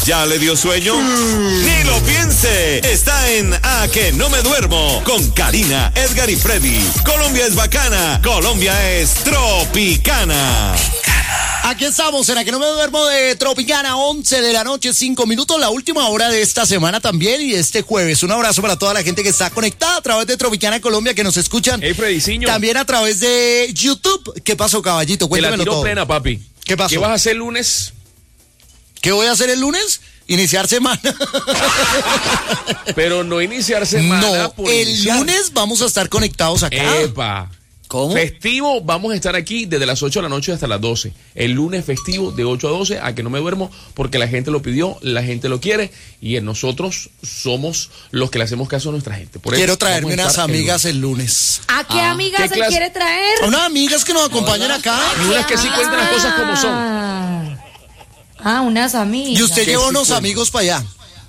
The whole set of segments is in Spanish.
¿Ya le dio sueño? Ni lo piense. Está en A que no me duermo con Karina, Edgar y Freddy. Colombia es bacana. Colombia es tropicana. Aquí estamos en A que no me duermo de Tropicana, 11 de la noche, 5 minutos, la última hora de esta semana también y este jueves. Un abrazo para toda la gente que está conectada a través de Tropicana Colombia, que nos escuchan. Hey, Frediciño. También a través de YouTube. ¿Qué pasó, caballito? Cuéntamelo todo. Te la tiro plena, papi. ¿Qué pasó? ¿Qué vas a hacer el lunes? ¿Qué voy a hacer el lunes? Iniciar semana. Pero no iniciar semana. No, el lunes vamos a estar conectados acá. ¡Epa! ¿Cómo? Festivo, vamos a estar aquí desde las 8 de la noche hasta las 12. El lunes festivo de 8 a 12, a que no me duermo, porque la gente lo pidió, la gente lo quiere, y nosotros somos los que le hacemos caso a nuestra gente. Por Quiero eso traerme unas amigas el lunes. ¿A qué amigas ¿qué se clase? quiere traer? A unas amigas que nos acompañen acá. Y unas que sí cuentan las cosas como son. Unas amigas. Y usted Que lleva sí unos cuentan. amigos para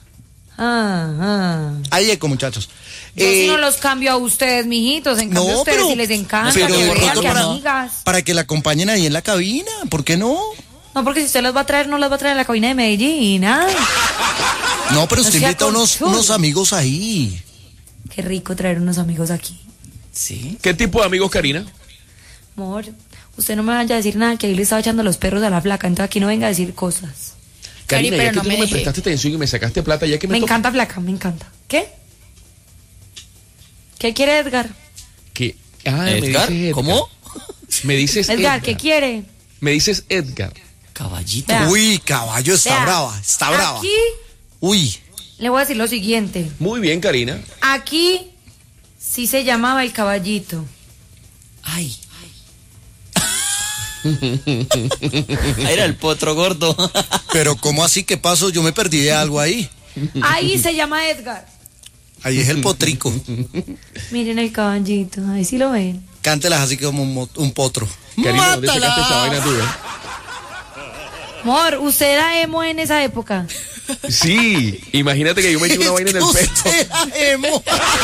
allá. Ahí eco, muchachos. Yo si no los cambio a ustedes, mijitos. En cambio, a ustedes si les encanta. pero Que de vean pronto que amigas. para que la acompañen ahí en la cabina, ¿por qué no? No, porque si usted los va a traer, no los va a traer a la cabina de Medellín. No, pero usted sea invita a conchudo. unos amigos ahí. Qué rico traer unos amigos aquí. Sí. ¿Qué tipo de amigos, Karina? Amor, usted no me vaya a decir nada, que ahí le estaba echando los perros a la flaca. Entonces aquí no venga a decir cosas. Karina, pero ya que no tú me no me dejé. prestaste atención y me sacaste plata, ya que Me me toca. encanta flaca, me encanta. ¿Qué? ¿Qué quiere Edgar? ¿Qué? ¿Edgar? Me dices ¿Cómo? Me dices Edgar, ¿qué quiere? Me dices Edgar. Caballito. Vea. Uy, caballo, está Vea, brava, está brava. Aquí Uy. le voy a decir lo siguiente. Muy bien, Karina. Aquí sí se llamaba el caballito. Ay. Era el potro gordo. Pero ¿cómo así? ¿Qué pasó? Yo me perdí de algo ahí. Ahí se llama Edgar. Ahí es el potrico. Miren el caballito, ahí sí lo ven. Cántelas así como un potro. Karina, ¿dónde sacaste esa vaina tú? Amor, ¿usted era emo en esa época? Sí, imagínate que yo me eché una vaina en el pelo. Usted era emo.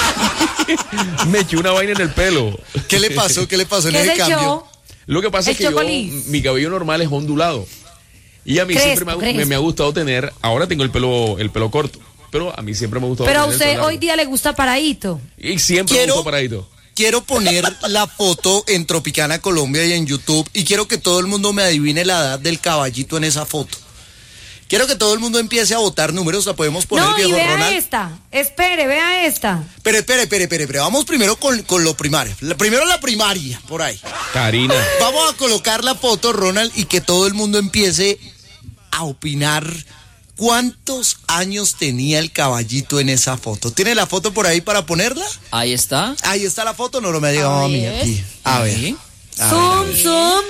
Me eché una vaina en el pelo. ¿Qué le pasó? ¿Qué le pasó en ¿Qué ese se cambio? echó? Lo que pasa es que El yo, chocolís. mi cabello normal es ondulado. Y a mí Crespo, siempre me ha gustado tener, ahora tengo el pelo corto, pero a mí siempre me ha gustado Pero a tener el usted pelo hoy largo. día le gusta paradito. Y siempre me gustó paradito. Quiero poner la foto en Tropicana Colombia y en YouTube y quiero que todo el mundo me adivine la edad del caballito en esa foto. Quiero que todo el mundo empiece a votar números, la podemos poner, No, y viejo vea Ronald. esta. Espere, vea esta. Pero espere. Vamos primero con lo primario. Primero la primaria, por ahí. Karina. Vamos a colocar la foto, Ronald, y que todo el mundo empiece a opinar cuántos años tenía el caballito en esa foto. ¿Tiene la foto por ahí para ponerla? Ahí está. Ahí está la foto, no me ha llegado a mí aquí. A ver. Ahí. Zoom.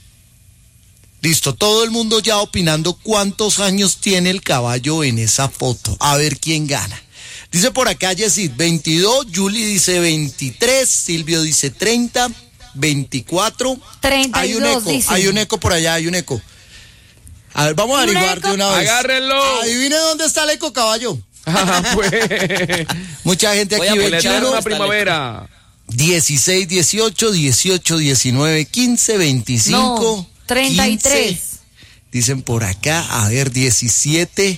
Listo, todo el mundo ya opinando cuántos años tiene el caballo en esa foto. A ver quién gana. Dice por acá Yesid 22, Julie dice 23, Silvio dice 30, 24. 32 dice. Hay un eco por allá, hay un eco. A ver, vamos a ¿Un averiguar eco? de una vez. ¡Agárrenlo! Adivine dónde está el eco, caballo. Pues. Mucha gente Voy aquí a ve En la poner chino. eterna primavera. 16, 18, 18, 19, 15, 25. No, 33. 15. Dicen por acá, a ver, 17,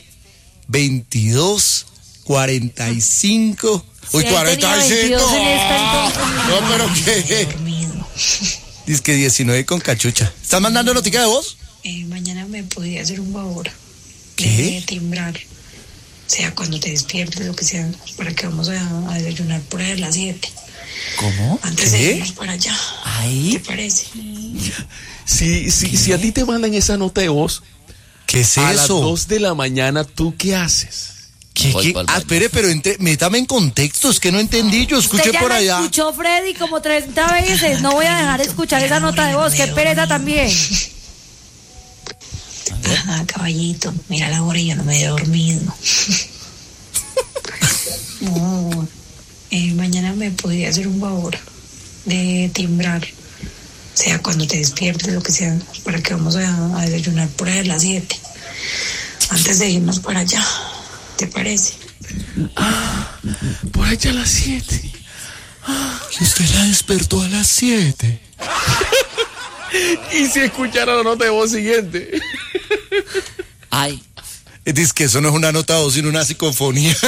22, 45. Uy, Si él tenía 22 en esta, entonces, No, pero qué. Dice que 19 con cachucha. ¿Estás mandando notica de voz? Mañana me podría hacer un favor. ¿Qué? De timbrar. O sea, cuando te despiertes, lo que sea, para que vamos a desayunar por ahí a las 7. ¿Cómo? Antes ¿Qué? de irnos para allá. Ahí. ¿Te parece? Si a ti te mandan esa nota de voz ¿Qué es a las eso? 2 de la mañana, ¿tú qué haces? ¿Qué? Voy pa'l baño. Espere, pero métame en contexto, es que no entendí, yo escuché Usted ya por la allá. escuchó Freddy como 30 veces. No voy a dejar de escuchar esa nota de voz. Qué pereza también. Ajá, caballito, mira la hora y yo no me he dormido. No, mañana me podría hacer un favor de timbrar. O sea, cuando te despiertes, lo que sea, para que vamos a desayunar por ahí a las 7. Antes de irnos para allá. ¿Te parece? Por allá a las 7. Y usted la despertó a las 7. Y si escuchara la nota de voz siguiente. Ay. Dice que eso no es una nota de voz, sino una psicofonía.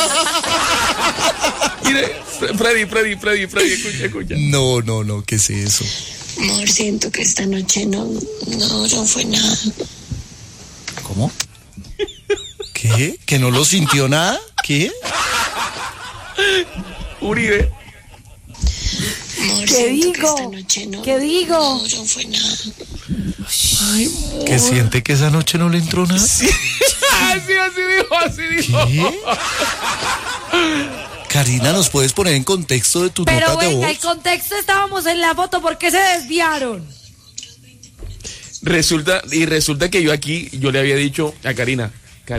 Mire, Freddy, escucha. No, ¿qué es eso? Amor, siento que esta noche no fue nada. ¿Cómo? ¿Qué? ¿Que no lo sintió nada? ¿Qué? Uribe. Amor, ¿Qué siento digo? que esta noche ¿Qué digo? no fue nada. ¿Que siente que esa noche no le entró nada? Sí. así dijo. ¿Qué? Karina, ¿nos puedes poner en contexto de tus Pero notas de venga, voz? el contexto estábamos en la foto, ¿por qué se desviaron? Resulta que yo le había dicho a Karina,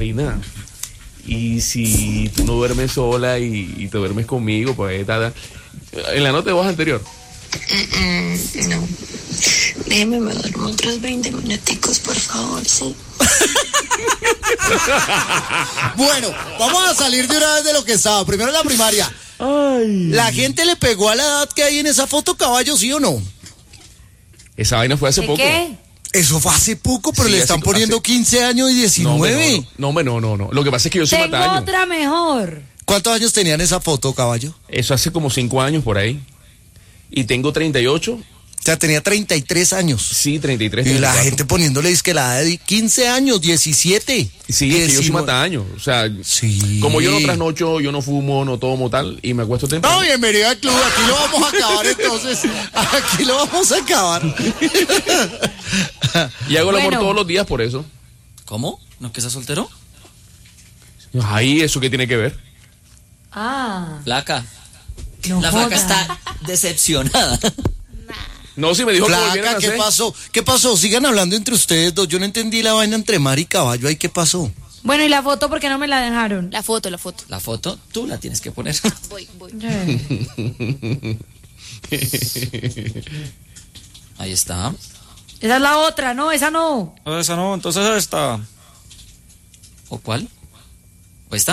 y si tú no duermes sola y te duermes conmigo, pues en la nota de voz anterior. No. Déjeme, me duermo otros 20 minuticos, por favor, sí. Bueno, vamos a salir de una vez de lo que estaba. Primero la primaria. ¿La gente le pegó a la edad que hay en esa foto, caballo, sí o no? Esa vaina fue hace ¿De poco. qué? Eso fue hace poco, pero Sí, le están poniendo 15 años y 19. No. Lo que pasa es que yo soy Tengo mataño. otra mejor. ¿Cuántos años tenían esa foto, caballo? Eso hace como 5 años por ahí. Y tengo 38. O sea, tenía 33 años. Sí, 33. Y la 34. gente poniéndole que la edad de 15 años, 17. Sí, es que yo soy 19. mataño. O sea, Sí. como yo no trasnocho, yo no fumo, no tomo tal, y me acuesto temprano. No, bienvenido al club. Aquí lo vamos a acabar entonces. Aquí lo vamos a acabar. Y hago el amor Bueno. todos los días por eso. ¿Cómo? ¿No que estás soltero? Ay, ¿eso qué tiene que ver? Ah, Flaca. no La joda. flaca está decepcionada. No, si me dijo que volvieran Flaca, a ¿qué hacer. pasó? ¿Qué pasó? Sigan hablando entre ustedes dos. Yo no entendí la vaina entre mar y caballo. ¿Ahí qué pasó? Bueno, ¿y la foto por qué no me la dejaron? La foto. La foto tú la tienes que poner. Voy. Ahí está. Esa es la otra, no, esa no. Esa no, entonces esta. ¿O cuál? ¿O esta?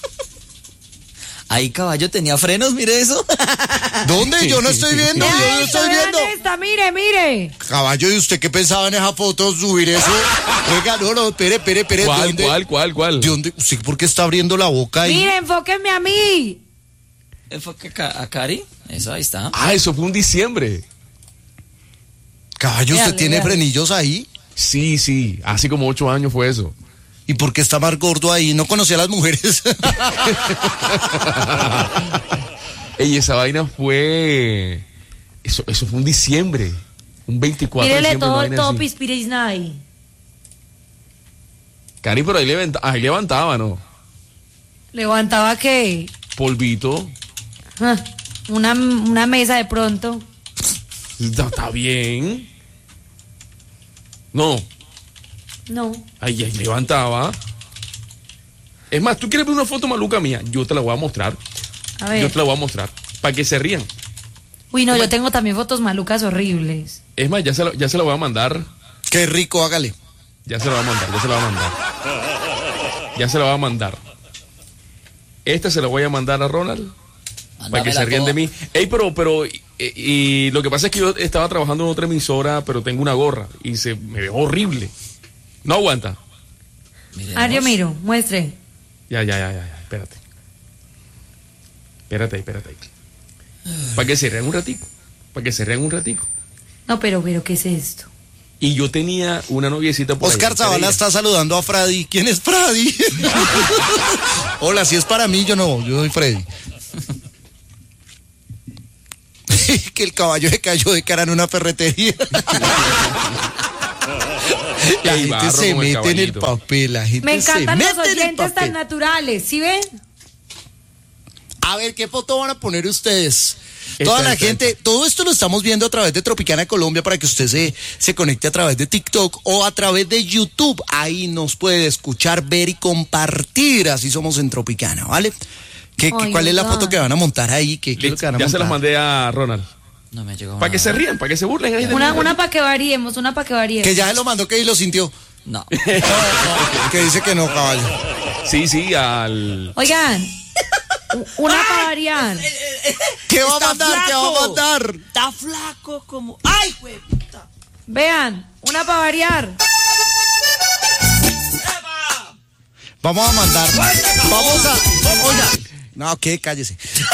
Ahí caballo tenía frenos, mire eso. ¿Dónde? Yo no estoy viendo. Yo no Vean estoy viendo. esta, mire. Caballo, ¿y usted qué pensaba en esa foto? ¿Subir eso? Oiga, no, espere. ¿De dónde? ¿Cuál? ¿De dónde? ¿Usted por qué está abriendo la boca ahí? Mire, enfóquenme a mí. Enfoque a Cari. Eso, ahí está. Ah, eso fue un diciembre. Caballo, ¿usted Véale, tiene véale. frenillos ahí? Sí, hace como 8 años fue eso. ¿Y por qué está más gordo ahí? ¿No conocía a las mujeres? Ey, esa vaina fue... Eso fue un diciembre. Un 24 de Mírele diciembre. todo una el vaina top así. Spirit Night. Cari, pero ahí levantaba, ¿no? ¿Levantaba qué? Polvito. Ah, una mesa de pronto. Está bien. No. No. Ahí levantaba. Es más, ¿tú quieres ver una foto maluca mía? Yo te la voy a mostrar. A ver. Yo te la voy a mostrar. Para que se rían. Uy, no, yo tengo también fotos malucas horribles. Es más, ya se la voy a mandar. Qué rico, hágale. Ya se la voy a mandar. Esta se la voy a mandar a Ronald. Para que se rían de mí. Ey, pero y lo que pasa es que yo estaba trabajando en otra emisora, pero tengo una gorra y me ve horrible. No aguanta. Yo miro, muestre. Ya, espérate. Espérate. Para que se rían un ratico. No, pero ¿qué es esto? Y yo tenía una noviecita por Oscar ahí, Zavala Pereira. está saludando a Freddy. ¿Quién es Freddy? Hola, si es para mí, yo soy Freddy. Que el caballo se cayó de cara en una ferretería. La Ey, gente barro se como el mete en el caballito. papel. La gente Me encantan se los mete en el oyentes tan papel. naturales, ¿sí ven? A ver, ¿qué foto van a poner ustedes? Toda la Esta. gente, todo esto lo estamos viendo a través de Tropicana Colombia para que usted se conecte a través de TikTok o a través de YouTube. Ahí nos puede escuchar, ver y compartir. Así somos en Tropicana, ¿vale? Ay, ¿Cuál es la verdad. foto que van a montar ahí? ¿Qué es lo que van a Ya se las montar? mandé a Ronald. No me llegó. Para que se rían, para que se burlen ahí de mí. Una para que variemos, Que ya se lo mandó, que ahí lo sintió. No. Que dice que no, caballo. Sí, al... Oigan, una para variar. ¿Qué va a mandar? ¿Qué va a mandar? Está flaco como. ¡Ay, güey! Puta! Vean, una para variar. Vamos a mandar. Vamos a. Oiga. No, ¿qué? Cállese.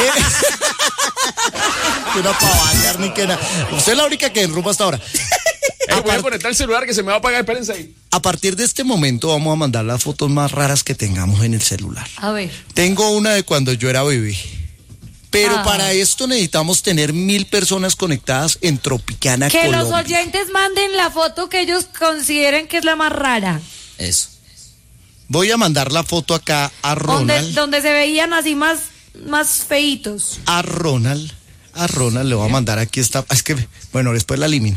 Que no para bañar ni que nada. Usted es la única que enrumba hasta ahora. Voy a conectar el celular que se me va a apagar, espérense ahí. A partir de este momento vamos a mandar las fotos más raras que tengamos en el celular. A ver. Tengo una de cuando yo era bebé. Pero para esto necesitamos tener 1000 personas conectadas en Tropicana, Que Colombia. los oyentes manden la foto que ellos consideren que es la más rara. Eso. Voy a mandar la foto acá a Ronald. Donde se veían así más feitos. A Ronald le voy a mandar aquí esta. Es que, bueno, después la elimino.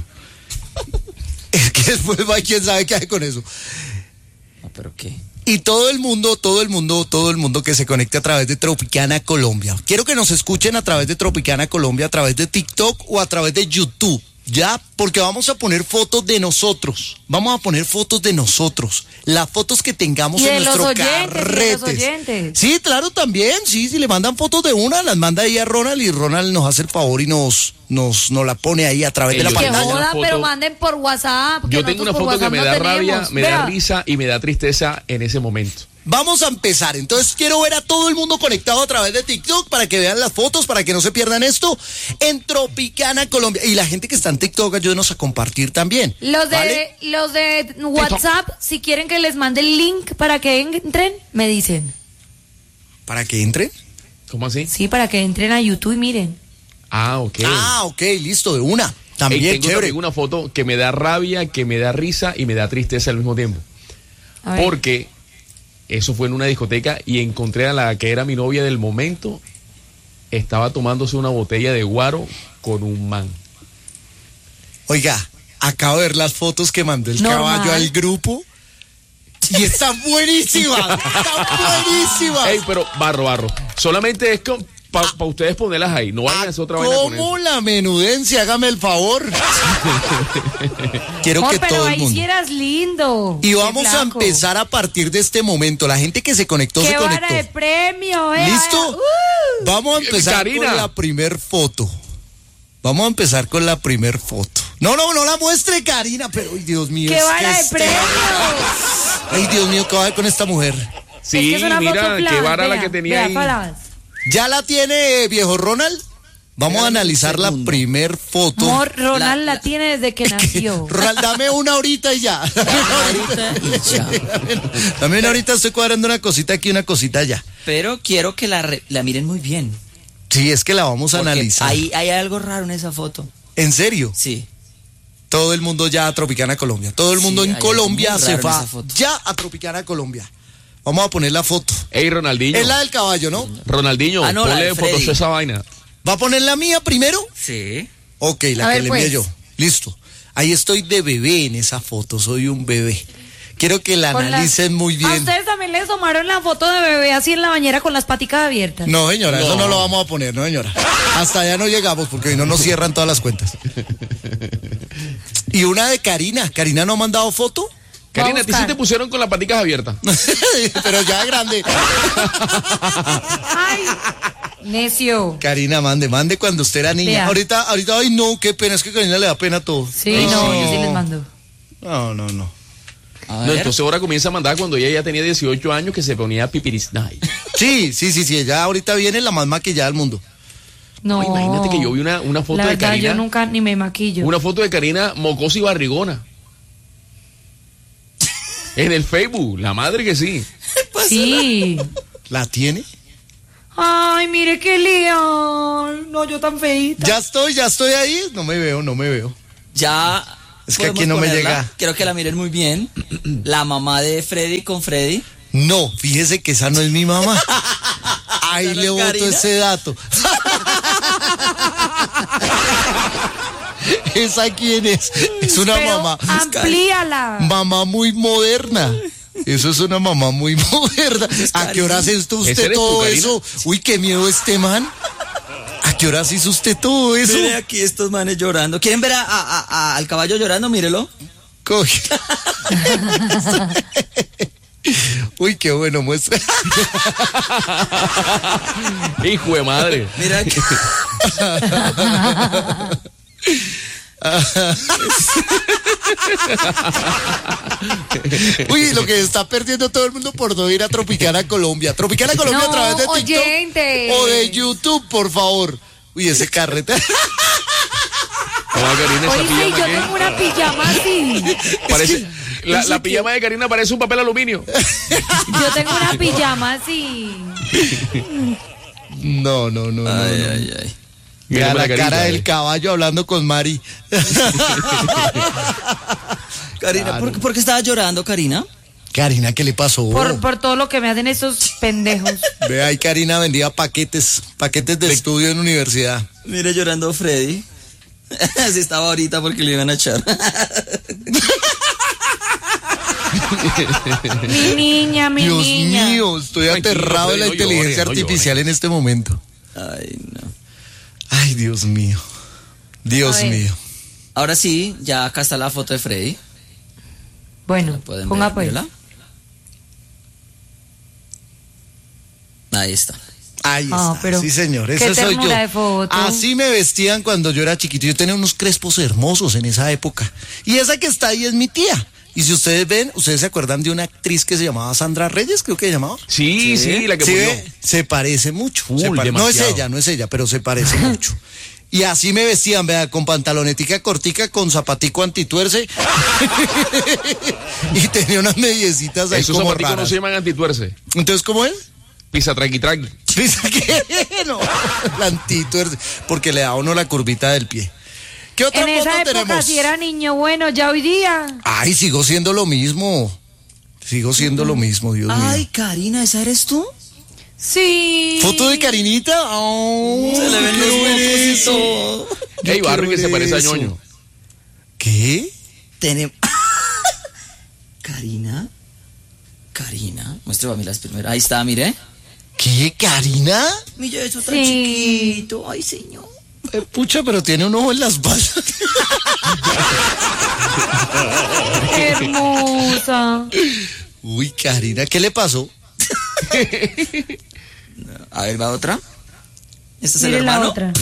Es que después va, quién sabe qué hay con eso. No, pero qué. Y todo el mundo que se conecte a través de Tropicana Colombia. Quiero que nos escuchen a través de Tropicana Colombia, a través de TikTok o a través de YouTube. Ya, porque vamos a poner fotos de nosotros. Vamos a poner fotos de nosotros. Las fotos que tengamos en nuestro carrete. Sí, claro, también. Sí, si le mandan fotos de una, las manda ahí a Ronald y Ronald nos hace el favor y nos la pone ahí a través de la yo Que tengo pantalla. jodan, foto- pero manden por WhatsApp. Yo tengo una foto que me da rabia, me da Vea. risa y me da tristeza en ese momento. Vamos a empezar, entonces quiero ver a todo el mundo conectado a través de TikTok para que vean las fotos, para que no se pierdan esto en Tropicana Colombia. Y la gente que está en TikTok, ayúdenos a compartir también. Los ¿vale? de WhatsApp, si quieren que les mande el link para que entren, me dicen. ¿Para que entren? ¿Cómo así? Sí, para que entren a YouTube y miren. Ah, ok. Ah, ok, listo, de una. También, Tengo chévere. también una foto que me da rabia, que me da risa y me da tristeza al mismo tiempo. A ver. Porque eso fue en una discoteca y encontré a la que era mi novia del momento. Estaba tomándose una botella de guaro con un man. Oiga, acabo de ver las fotos que mandó el Normal. caballo al grupo. Y están buenísimas, están buenísimas. Ey, pero barro. Solamente es para ustedes ponerlas ahí. No vayan a hacer otra vaina con eso. ¿Cómo la menudencia? Hágame el favor. Quiero Amor, que pero todo el ahí mundo. sí eras lindo. Y Qué vamos a flaco. empezar a partir de este momento. La gente que se conectó, ¡Qué se vara conectó. de premio! ¿Listo? Vamos a empezar Karina. con la primer foto. Vamos a empezar con la primer foto. No la muestre, Karina, pero ay, Dios mío. ¡Qué es vara que de premio! Ay, Dios mío, ¿qué va a haber con esta mujer? Sí, Es que es una mira, foto qué plan, vara la vea, que tenía vea, ahí. Falas. ¿Ya la tiene, viejo Ronald? Vamos a analizar la primer foto. Amor, Ronald la tiene desde que nació. Ronald, dame una horita y ya. Dame una horita, estoy cuadrando una cosita aquí, una cosita allá. Pero quiero que la miren muy bien. Sí, es que la vamos a Porque analizar. hay algo raro en esa foto. ¿En serio? Sí. Todo el mundo ya a Tropicana Colombia. Todo el mundo Sí, en hay algo Colombia muy se raro en va esa foto. ya a Tropicana Colombia. Vamos a poner la foto. Ey, Ronaldinho. Es la del caballo, ¿no? Ronaldinho, Ah, no, la ponle de Freddy. fotos a esa vaina. ¿Va a poner la mía primero? Sí. Ok, la A que ver, le pues. envié yo. Listo. Ahí estoy de bebé en esa foto. Soy un bebé. Quiero que la Con las- analicen muy ¿A bien. ustedes también les tomaron la foto de bebé así en la bañera con las paticas abiertas? No, señora, eso No. no lo vamos a poner, no, señora. Hasta allá no llegamos porque hoy no nos cierran todas las cuentas. Y una de Karina. ¿Karina no ha mandado foto? Karina, a ti sí buscar. te pusieron con las paticas abiertas. Pero ya grande. ¡Ay! Necio. Karina, mande cuando usted era niña. Vea. Ahorita, ay, no, qué pena, es que a Karina le da pena todo. Sí, no, yo sí les mando. No. A No, ver. entonces ahora comienza a mandar cuando ella ya tenía 18 años que se ponía pipirisnay. Sí, ella ahorita viene la más maquillada del mundo. No. Imagínate que yo vi una foto La de verdad, Karina. yo nunca ni me maquillo. Una foto de Karina mocosa y barrigona. En el Facebook, la madre que sí. Sí. ¿La tiene? Ay, mire qué lío. No, yo tan feíta. Ya estoy ahí. No me veo. Ya. Es que aquí podemos no me ponerla. llega. Quiero que la miren muy bien. La mamá de Freddy con Freddy. No, fíjese que esa no es mi mamá. Ahí ¿Esa no le es boto Karina? ese dato. ¿Esa quién es? Es una Pero mamá. amplíala. Mamá muy moderna. Eso es una mamá muy moderna. ¿A qué horas hizo ¿Ese usted eres tú, todo Karina? eso? Uy, qué miedo este man. ¿A qué horas hizo usted todo eso? Mire aquí estos manes llorando. ¿Quieren ver al caballo llorando? Mírelo. Coge. Uy, qué bueno muestra. Hijo de madre. Mira aquí. Uy, lo que está perdiendo todo el mundo por no ir a Tropicana Colombia. Tropicana Colombia No, a través de TikTok oyentes. o de YouTube, por favor. Uy, ese carrete. Karina, esa Oye, pijama yo que tengo una pijama así. parece, la pijama de Karina parece un papel aluminio. Yo tengo una pijama así. No. Ay. Mira la carita, cara del caballo hablando con Mari. Karina, ¿por qué estabas llorando, Karina? Karina, ¿qué le pasó? Por todo lo que me hacen estos pendejos. Ve ahí, Karina vendía paquetes de estudio en universidad. Mire llorando Freddy. Así estaba ahorita porque le iban a echar. Mi niña. Dios mío, estoy Tranquilo, aterrado de la Freddy, no inteligencia llore, no artificial en este momento. Ay, no. Ay, Dios mío. Dios A ver. mío. Ahora sí, ya acá está la foto de Freddy. Bueno, ¿Pueden ponga ver, pues. mírala? Ahí está. Ahí Ah, está. pero Sí, señor. qué Ese soy yo. ternura de foto. Así me vestían cuando yo era chiquito. Yo tenía unos crespos hermosos en esa época. Y esa que está ahí es mi tía. Y si ustedes ven, ¿ustedes se acuerdan de una actriz que se llamaba Sandra Reyes? Creo que se llamaba. Sí, la que ¿Sí murió. ve? Se parece mucho. Uy, No es demasiado. ella, pero se parece mucho. Y así me vestían, vea, con pantalonetica cortica, con zapatico antituerce. Y tenía unas mediecitas ahí Esos como zapaticos no raras. se llaman antituerce. Entonces, ¿cómo es? Pisa traqui. ¿Pisa qué? No, la antituerce, porque le da a uno la curvita del pie. ¿Qué otra En foto esa época tenemos? si era niño bueno, ya hoy día. Ay, sigo siendo lo mismo. Dios mío. Ay, Karina, ¿esa eres tú? Sí. ¿Foto de Karinita? Oh, Se le ven quiero los ver ojos y eso. todo. Yo Ey, Barry, quiero que se ver parece a eso. ñoño. ¿Qué? Tenemos. Karina, muestre para mí las primeras. Ahí está, mire. ¿Qué, Karina? Mira eso tan Sí. chiquito. Ay, señor. Pucha, pero tiene un ojo en las balas. Hermosa. Uy, Karina, ¿qué le pasó? A ver, va otra. Este es el Mire la hermano. otra.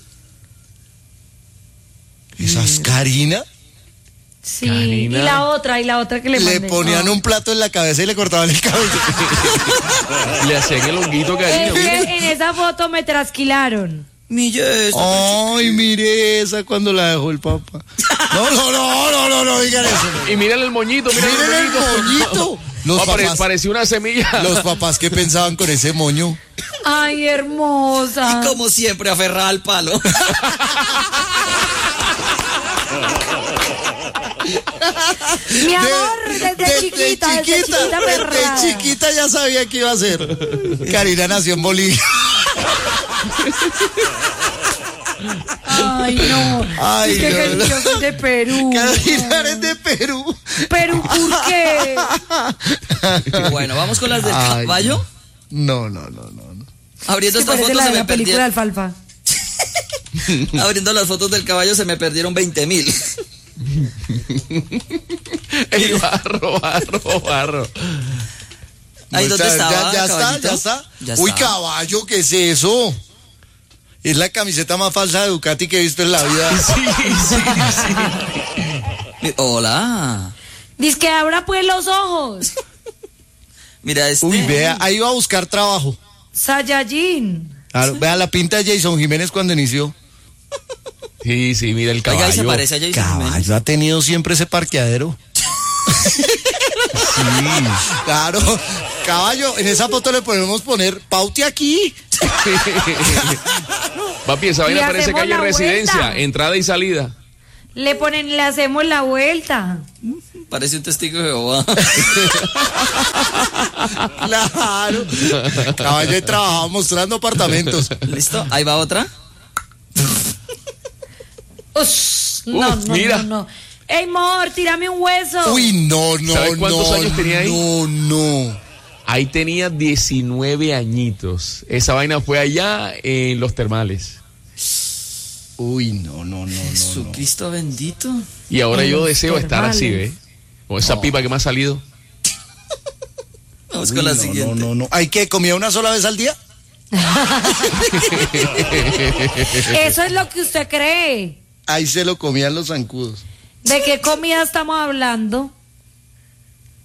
¿Esa es Karina? Sí. Karina. Y la otra que le Le mandé. ponían un plato en la cabeza y le cortaban el cabello. Le hacían el honguito, Es Karina. que en esa foto me trasquilaron. Mira esto. Ay, mire esa cuando la dejó el papá. No, digan eso. Y mírale el moñito, mírale Miren el moñito. Los papás, parecía una semilla. los papás que pensaban con ese moño. Ay, hermosa. Y como siempre, aferrada al palo. Mi amor, desde chiquita aferrada. desde chiquita ya sabía que iba a ser. Karina nació en Bolivia. Ay, no. Ay, es que no. yo soy de Perú. Karina es de Perú. ¿Perú por qué? Bueno, vamos con las del Ay, caballo. No. Abriendo Sí, estas parece fotos la se de me la película de perdieron. Alfalfa. Abriendo las fotos del caballo se me perdieron 20,000. Ey, barro. Ahí dónde Muchas- estaba. ya caballito? está. Ya Uy, está. caballo, ¿qué es eso? Es la camiseta más falsa de Ducati que he visto en la vida. Hola. Dice que abra pues los ojos. Mira este. Uy, vea, ahí iba a buscar trabajo. Saiyajin. Claro, vea la pinta de Jason Jiménez cuando inició. Sí, mira el caballo. Oiga, y se parece a Jason Jiménez. Caballo ha tenido siempre ese parqueadero. Sí, claro. Caballo, en esa foto le podemos poner paute aquí. Papi, esa vaina Le parece hacemos calle la residencia, vuelta. entrada y salida. Le hacemos la vuelta. Parece un testigo de Jehová. Claro. Caballo he trabajado mostrando apartamentos. ¿Listo? Ahí va otra. No. Mira. Ey, amor, tírame un hueso. Uy, no. ¿Sabes cuántos años tenía ahí? No. Ahí tenía 19 añitos. Esa vaina fue allá en Los Termales. Uy, no. Jesucristo bendito. Y ahora En yo Los deseo estar así, Termales. ¿ves? Con esa pipa que me ha salido. Vamos con la siguiente. No. ¿Hay que comía una sola vez al día? Eso es lo que usted cree. Ahí se lo comían los zancudos. ¿De qué comida estamos hablando?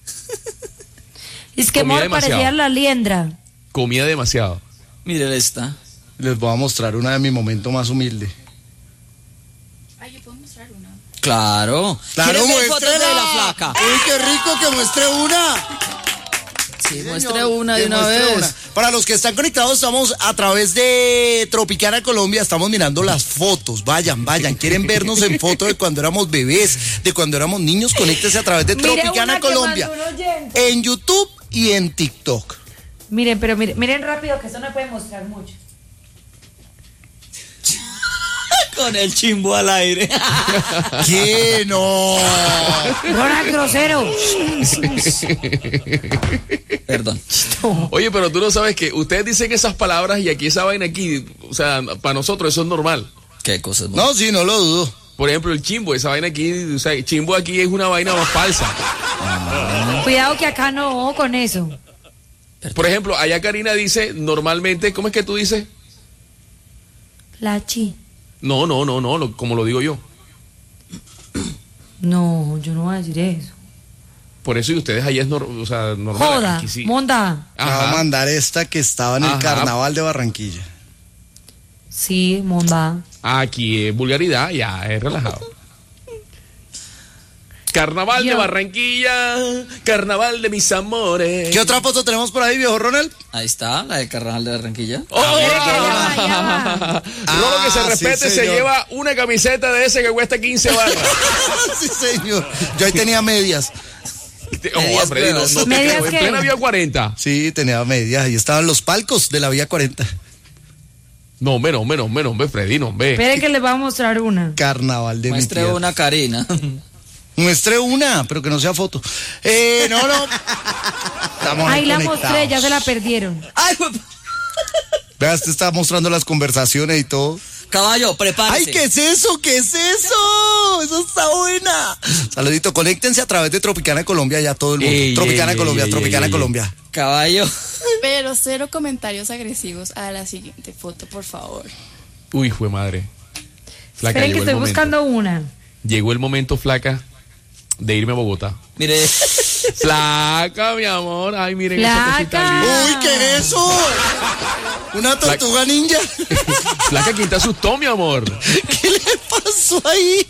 Es que Comía amor demasiado. parecía la liendra. Comía demasiado. Mire esta. Les voy a mostrar una de mi momento más humilde. Ay, yo puedo mostrar una. Claro. ¿Quieres ver fotos de la flaca? Uy, qué rico que muestre una. Sí, muestre una de Que una muestre vez. una. Para los que están conectados, estamos a través de Tropicana Colombia, estamos mirando las fotos. Vayan. ¿Quieren vernos en fotos de cuando éramos bebés, de cuando éramos niños? Conéctese a través de Mire Tropicana una que Colombia. mandó un oyente. En YouTube y en TikTok. Miren, pero miren rápido que eso no puede mostrar mucho. Con el chimbo al aire. ¿Qué? No. Ronald grosero. Perdón. Oye, pero tú no sabes que ustedes dicen esas palabras y aquí esa vaina aquí, o sea, para nosotros eso es normal. ¿Qué cosas? No, sí, no lo dudo. Por ejemplo, el chimbo, esa vaina aquí, o sea, chimbo aquí es una vaina más falsa. Cuidado que acá no con eso. Por ejemplo, allá Karina dice normalmente, ¿cómo es que tú dices? La chi. No, como lo digo yo. No, yo no voy a decir eso. Por eso y ustedes allá es normal. Joda, Aquí sí. monda. Me va a Ajá. mandar esta que estaba en el Ajá. carnaval de Barranquilla. Sí, monda. Aquí es vulgaridad, ya es relajado. Carnaval de Yo. Barranquilla, carnaval de mis amores. ¿Qué otra foto tenemos por ahí, viejo Ronald? Ahí está, la del Carnaval de Barranquilla. ¡Oh! ya Luego que se Ah, respete, sí, se señor. lleva una camiseta de ese que cuesta 15 barras. Sí, señor. Yo ahí tenía medias. Medias Freddy, nuevas. no te ¿Medias creo. En qué? plena vía 40. Sí, tenía medias. Ahí estaban los palcos de la Vía 40. No, menos, Freddy, no, ve. Espere que les voy a mostrar una. Carnaval de mi Muestre tierra. una Karina. Muestre una, pero que no sea foto. No. Estamos Ahí la conectados. mostré, ya se la perdieron. ¡Ay, Vea, usted está mostrando las conversaciones y todo. caballo, prepárese! ¡Ay, qué es eso! ¿Qué es eso? ¡Eso está buena! Saludito, conéctense a través de Tropicana Colombia ya todo el mundo. Ey, Tropicana ey, Colombia, ey, Tropicana ey, Colombia. Caballo. Pero 0 comentarios agresivos a la siguiente foto, por favor. Uy, fue madre. Flaca, Esperen que llegó el estoy momento. buscando una. Llegó el momento, flaca, de irme a Bogotá. Mire, Flaca, mi amor. Ay, miren Flaca. esa cosita linda. ¡Uy, qué es eso! ¿Una tortuga ninja? Flaca, ¿quién te asustó, mi amor? ¿Qué le pasó ahí?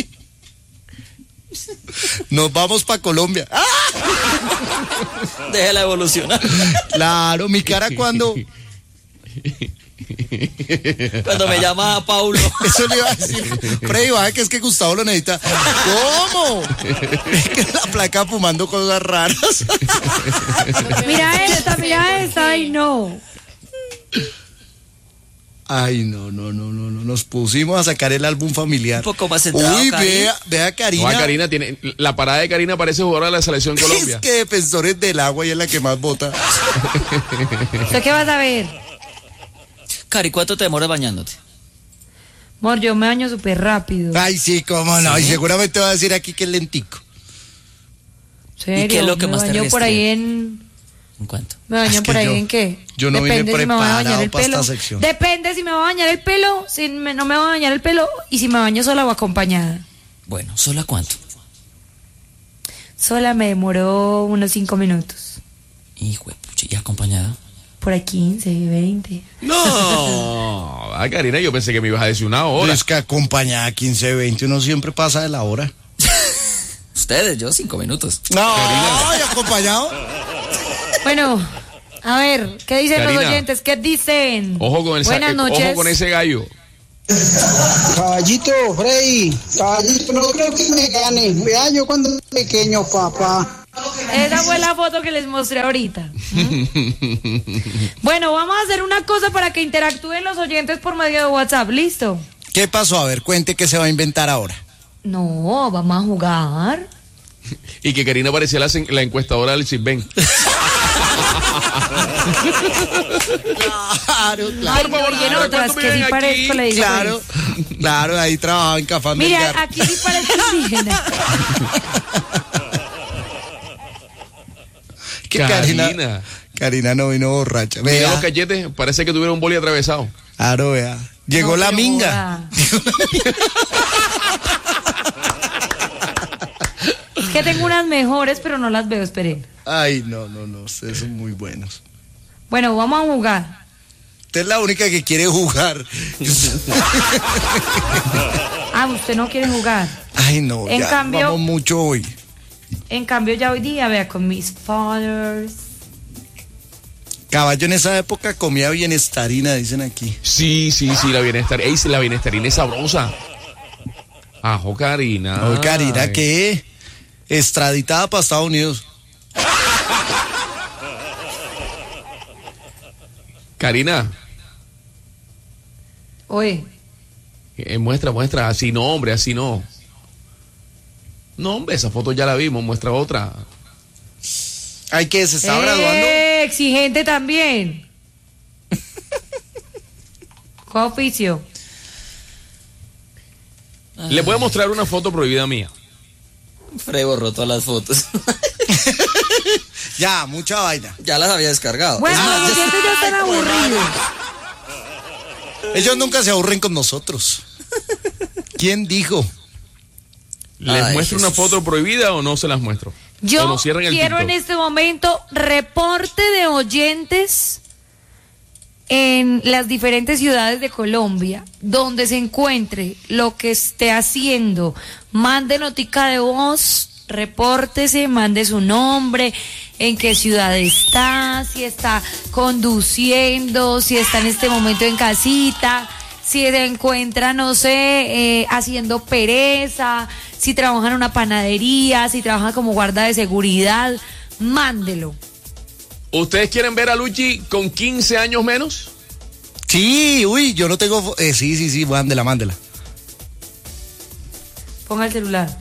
Nos vamos para Colombia. ¡Ah! déjela evolucionar. Claro, mi cara cuando... Cuando me llama Paulo. Eso le iba a decir. Freddy, baja que es que Gustavo lo necesita. ¿Cómo? Es que la placa fumando cosas raras. Mira esta. Ay, no. Ay, no. Nos pusimos a sacar el álbum familiar. Un poco más centrado, Uy, Karina. vea No, Karina. Karina tiene. La parada de Karina parece jugadora de la selección Colombia. Es que Defensores del Agua y es la que más vota. ¿Usted qué vas a ver? Cari, ¿cuánto te demoras bañándote? Amor, yo me baño súper rápido. Ay, sí, cómo no. Y seguramente va a decir aquí que es lentico. ¿Serio? ¿Y qué es lo que me más te baño por restringe? ahí en... ¿En cuánto? ¿Me baño Es que por ahí yo- en qué? yo no vine Depende si me voy a bañar preparado el para esta pelo. sección. Depende si me voy a bañar el pelo, si no me voy a bañar el pelo y si me baño sola o acompañada. Bueno, ¿sola cuánto? Sola me demoró unos 5 minutos. Hijo de pucha, ¿y acompañada? Por ahí 15, 20. No, Karina, yo pensé que me ibas a decir una hora. Es que acompañada 15, 20, uno siempre pasa de la hora. Ustedes, yo 5 minutos. No, ¿y acompañado? Bueno, a ver, ¿qué dicen los Karina. oyentes? ¿Qué dicen? Ojo con el Buenas noches. ojo con ese gallo. Caballito, Frey, caballito, no creo que me gane. Vea, yo cuando era pequeño, papá. Esa fue la foto que les mostré ahorita. Bueno, vamos a hacer una cosa para que interactúen los oyentes por medio de WhatsApp. ¿Listo? ¿Qué pasó? A ver, cuente qué se va a inventar ahora. No, vamos a jugar. Y que Karina parecía la encuestadora del Sisben. Claro, Ay, Por favor, no, y en dígame otras cuánto que sí viven parezco, aquí. le digo. Claro, claro, ahí trabajaba en Café Mira, Melgar. aquí sí parezco indígena. Que Karina. Karina no vino borracha. Mira Vea, los cachetes, parece que tuviera un boli atravesado. claro, vea. Llegó No, la pero minga. joda. que tengo unas mejores, pero no las veo, esperen. Ay, no, ustedes son muy buenos. Bueno, vamos a jugar. Usted es la única que quiere jugar. Usted no quiere jugar. Ay, no, En ya cambio- vamos mucho hoy. En cambio, ya hoy día, vea, con mis fathers. Caballo en esa época comía bienestarina, dicen aquí. Sí, la bienestarina. Ey, sí, la bienestarina es sabrosa. Ajo, Karina. Oye, Karina, ¿qué? Extraditada para Estados Unidos. Karina, Oye, muestra. Así no, hombre, así no. No, hombre, esa foto ya la vimos. Muestra otra. Ay, que se está graduando. exigente también. ¿Cuál oficio? Le voy a mostrar una foto prohibida mía. Frey borró todas las fotos. Ya, mucha vaina. Ya las había descargado. Bueno, los oyentes ya están aburridos. Ellos nunca se aburren con nosotros. ¿Quién dijo? ¿Les Ay, muestro una Jesús. foto prohibida o no se las muestro? O Yo nos cierran el quiero TikTok. en este momento reporte de oyentes en las diferentes ciudades de Colombia, donde se encuentre lo que esté haciendo. Mande notica de voz, repórtese, mande su nombre, en qué ciudad está, si está conduciendo, si está en este momento en casita, si se encuentra, no sé, haciendo pereza, si trabaja en una panadería, si trabaja como guarda de seguridad, mándelo. ¿Ustedes quieren ver a Luchi con 15 años menos? Sí, uy, yo no tengo... sí, mándela. Ponga el celular.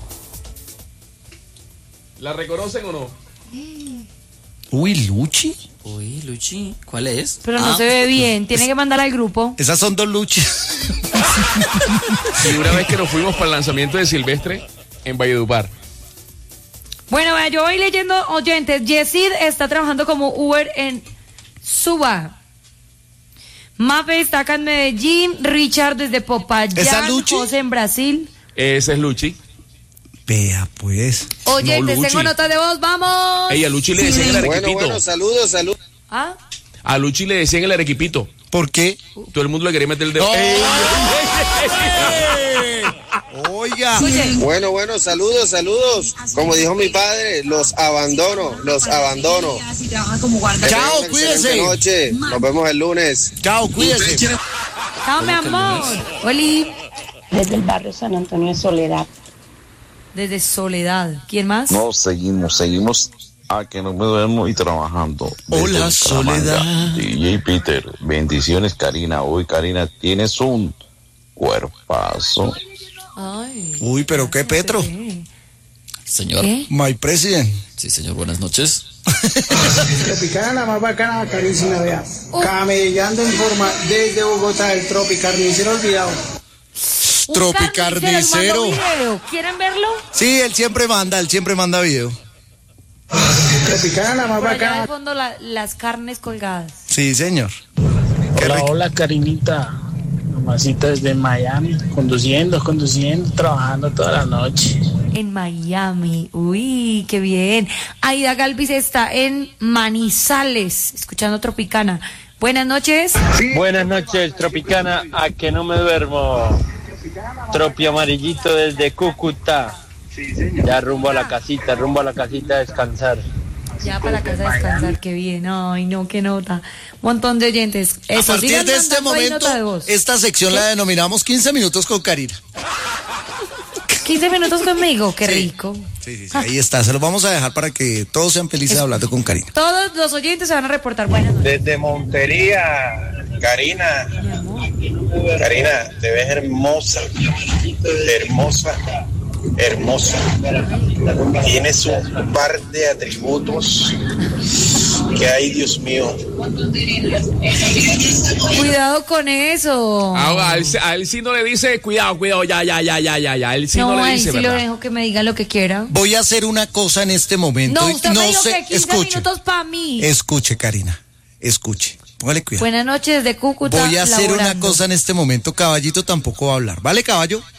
¿La reconocen o no? Uy, Luchi. Uy, Luchi, ¿cuál es? Pero no se ve bien, tiene que mandar al grupo. Esas son dos Luchis. Y una vez que nos fuimos para el lanzamiento de Silvestre en Valledupar. Bueno, vea, yo voy leyendo oyentes. Yesid está trabajando como Uber en Suba. Mafe está acá en Medellín. Richard desde ¿Esa Popayán. Luchi? José en Brasil. Ese es Luchi. Vea, pues. Oyentes, Luchi. tengo nota de voz, vamos. Ey, a Luchi le decían el arequipito. Bueno, saludos. ¿Ah? A Luchi le decían el arequipito. ¿Por qué? Todo el mundo le quería meter el dedo. ¡Ey! Oiga. Bueno, saludos. Como dijo mi padre, los abandono. Chao, Excelente cuídese. noche. Nos vemos el lunes. Chao, cuídese. Chao, mi amor. Oli. Desde el barrio San Antonio de Soledad. Desde Soledad. ¿Quién más? No, seguimos a que no me duermo y trabajando. Hola, Desde Bucaramanga. Soledad. DJ Peter, bendiciones, Karina. Hoy, Karina, tienes un cuerpazo. Ay. Uy, pero qué Petro. Señor. ¿Qué? My president. Sí, señor, buenas noches. Tropicana, la más bacana, carísima, vea. Camellando en forma desde Bogotá, el Tropicarnicero olvidado. Un Tropicarnicero. mandó video. ¿Quieren verlo? Sí, él siempre manda video. Tropicana, la más Por allá bacana. de fondo las carnes colgadas. Sí, señor. Hola, Karinita. Mamacita desde Miami, conduciendo, trabajando toda la noche. En Miami. Uy, qué bien. Aida Galvis está en Manizales, escuchando Tropicana. Buenas noches. Buenas noches, Tropicana, a que no me duermo. Tropi amarillito desde Cúcuta. Ya rumbo a la casita a descansar. Ya para la casa a descansar, qué bien. Ay, no, qué nota. Montón de oyentes. A Eso, partir sigan de este mandando ahí momento, nota de voz. esta sección la denominamos 15 minutos con Karina. 15 minutos conmigo, qué Sí. rico. Sí, ahí está. Se los vamos a dejar para que todos sean felices hablando con Karina. Todos los oyentes se van a reportar. Buenas noches. Desde Montería, Karina, te ves hermosa. Tienes un par de atributos que hay, Dios mío. Cuidado con eso. A él sí no le dice, cuidado, ya. A él sí no, No, le ahí dice, sí lo ¿verdad? dejo que me diga lo que quiera. Voy a hacer una cosa en este momento. No, usted me dijo sé, que 15 escuche. minutos para mí. Escuche, Karina. Escuche. Póngale cuidado. Buenas noches desde Cúcuta. Voy a hacer una laborando. cosa en este momento. Caballito tampoco va a hablar. ¿Vale, caballo?